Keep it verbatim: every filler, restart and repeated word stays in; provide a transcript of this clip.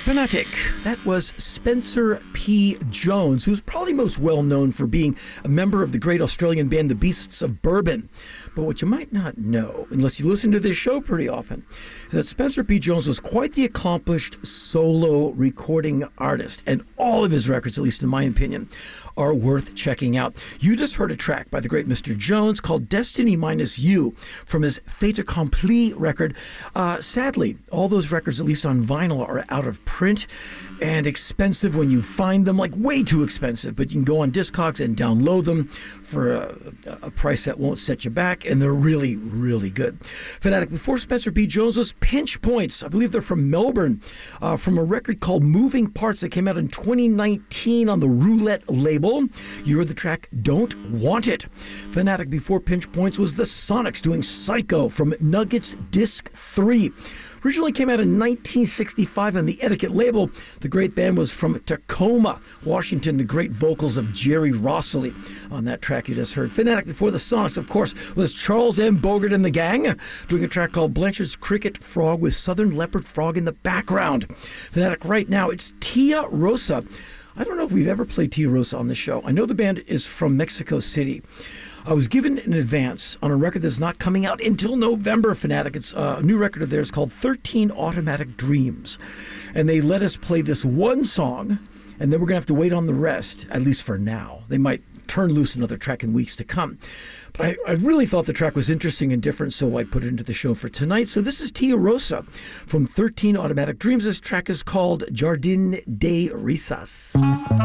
Fanatic. That was Spencer P. Jones, who's probably most well known for being a member of the great Australian band The Beasts of Bourbon. But what you might not know, unless you listen to this show pretty often, is that Spencer P. Jones was quite the accomplished solo recording artist, and all of his records, at least in my opinion, are worth checking out. You just heard a track by the great Mister Jones called Destiny Minus You from his Fait Accompli record. Uh, sadly, all those records, at least on vinyl, are out of print and expensive when you find them, like way too expensive. But you can go on Discogs and download them for a, a price that won't set you back, and they're really, really good. Fanatic, before Spencer P. Jones was Pinch Points. I believe they're from Melbourne, uh, from a record called Moving Parts that came out in twenty nineteen on the Roulette label. You heard the track Don't Want It. Fanatic, before Pinch Points was the Sonics doing Psycho from Nuggets Disc three. Originally came out in nineteen sixty-five on the Etiquette label. The great band was from Tacoma, Washington. The great vocals of Jerry Rossley on that track you just heard. Fanatic, before the Sonics, of course, was Charles M. Bogart and the Gang, doing a track called Blanchard's Cricket Frog with Southern Leopard Frog in the background. Fanatic, right now, it's Tia Rosa. I don't know if we've ever played Tia Rosa on the show. I know the band is from Mexico City. I was given an advance on a record that's not coming out until November, Fanatic. It's a new record of theirs called thirteen Automatic Dreams. And they let us play this one song, and then we're going to have to wait on the rest, at least for now. They might turn loose another track in weeks to come. But I, I really thought the track was interesting and different, so I put it into the show for tonight. So this is Tia Rosa from thirteen Automatic Dreams. This track is called Jardin de Risas.